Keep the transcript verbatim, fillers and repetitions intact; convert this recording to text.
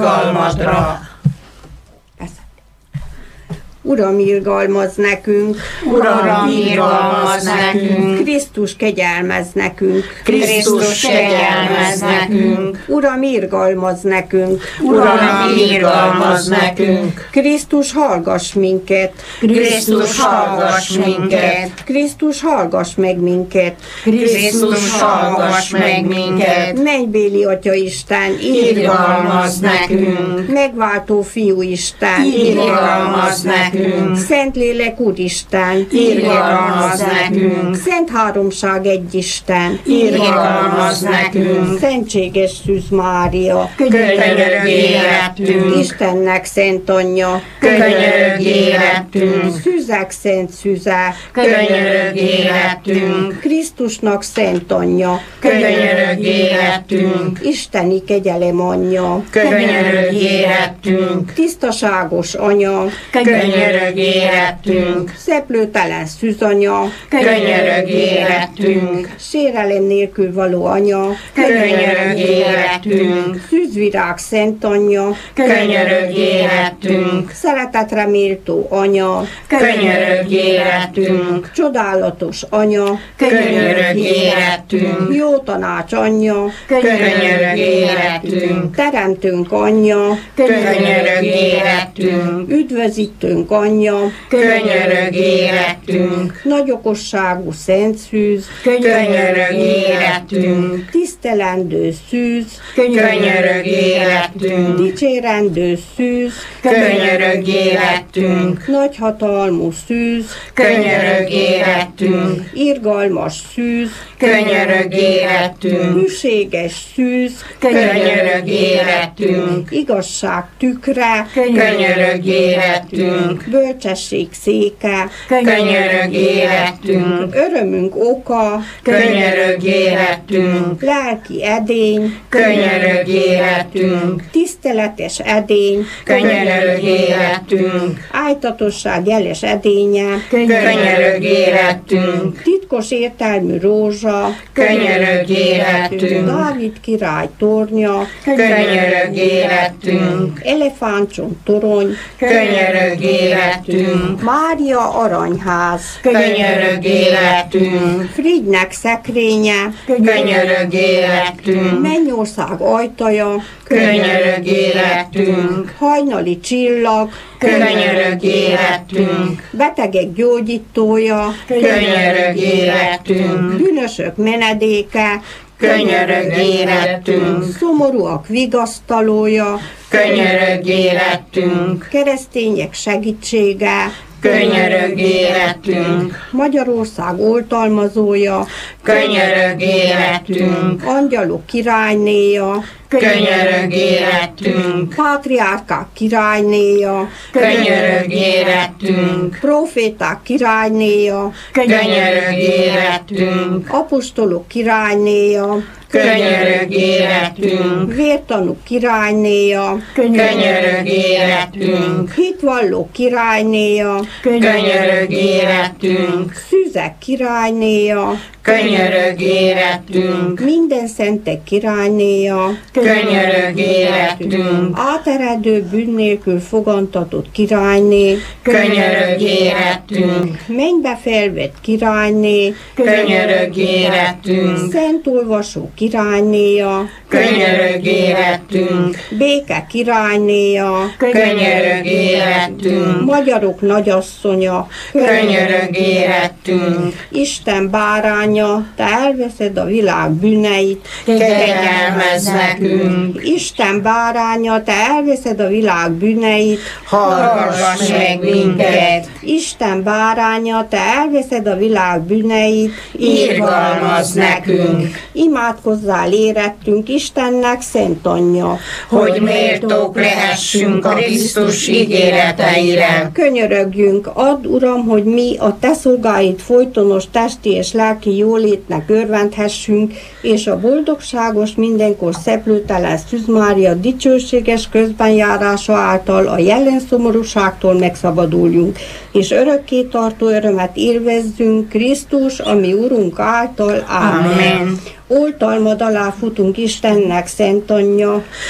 galmadra. Uram, irgalmazz nekünk! Uram, irgalmazz nekünk! Krisztus, kegyelmezz nekünk! Krisztus, kegyelmezz nekünk! Uram, irgalmazz nekünk! Uram, irgalmazz nekünk! Krisztus, hallgass minket! Krisztus, hallgass minket! Krisztus, hallgass meg minket! Krisztus, hallgass meg minket! Mennybéli Atya Isten, irgalmazz nekünk! Megváltó Fiú Isten, irgalmazz nekünk! Szentlélek Úristen, irgalmazz nekünk! Szent Háromság Egyisten, irgalmazz nekünk! Szentséges Szűz Mária, könyörög érettünk! Istennek Szent Anyja, könyörög érettünk! Szűzek Szent Szűze, könyörög érettünk! Krisztusnak Szent Anyja, könyörög érettünk! Isteni kegyelem Anyja, könyörög érettünk! Tisztaságos Anya, könyörög érettünk! Szeplőtelen Szűzanya, könyörög érettünk! Sérelem nélkül való Anya, könyörög érettünk! Szűzvirág Szent Anyja, könyörög érettünk! Szeretetre méltó Anya, könyörög érettünk! Csodálatos Anya, könyörög érettünk! Jó tanács Anyja, könyörög érettünk! Teremtőnk Anyja, könyörög érettünk! Üdvözítőnk Anyja, könyörög érettünk! Nagyokosságú Szent Szűz, könyörög érettünk! Tisztelendő Szűz, könyörög érettünk! Dicsérendő Szűz, könyörög érettünk! Nagyhatalmú Szűz, könyörög érettünk! Irgalmas Szűz, könyörög érettünk! hűséges Szűz, könyörög érettünk! Igazság tükre, könyörög érettünk! bölcsesség széke, könyörög érettünk! örömünk oka, könyörög érettünk! lelki edény, könyörög érettünk! tiszteletes edény, könyörög érettünk! ájtatosság jeles edénye, könyörög érettünk! titkos értelmű rózsa, könyörög érettünk! Dávid király tornya, könyörög érettünk! elefántcsont torony, könyörög érettünk! Mária aranyház, könyörög érettünk! Frigynek szekrénye, könyörög érettünk! Mennyország ajtaja, könyörög érettünk! hajnali csillag, könyörög érettünk! betegek gyógyítója, könyörög érettünk! bűnösök menedéke, könyörög érettünk! szomorúak vigasztalója, könyörög érettünk! keresztények segítsége, könyörög érettünk! Magyarország oltalmazója, könyörög érettünk! angyalok királynéja, könyörög érettünk! pátriárkák királynéja, könyörög érettünk! proféták királynéja, könyörög érettünk! apostolok királynéja, könyörög érettünk! vértanúk királynéja, könyörög érettünk! hitvalló királynéja, könyörög érettünk! szűzek királynéja, könyörög érettünk! minden szentek királynéja, könyörög érettünk! áteredő bűn nélkül fogantatott királyné, könyörög érettünk! mennybe felvett királyné, könyörög érettünk! szent olvasó királynéja, könyörög érettünk! béke királynéja, könyörög érettünk! magyarok nagyasszonya, könyörög érettünk! Isten báránya, te elveszed a világ bűneit, kegyelmezz nekünk! Isten báránya, te elveszed a világ bűneit, hallgass meg minket! Isten báránya, te elveszed a világ bűneit, irgalmazz nekünk! Imádkozzál érettünk Istennek Szent Anyja, hogy méltók lehessünk a Krisztus ígéreteire. Könyörögjünk, add, Uram, hogy mi a te szolgáid folytonos testi és lelki jólétnek örvendhessünk, és a boldogságos, mindenkor szeplőtelen Szűz Mária dicsőséges közbenjárása által a jelen szomorúságtól megszabaduljunk, és örökké tartó örömet élvezzünk Krisztus, ami Urunk által. Ámen. Amen. Oltalmad alá futunk Istennek Szent Anyja,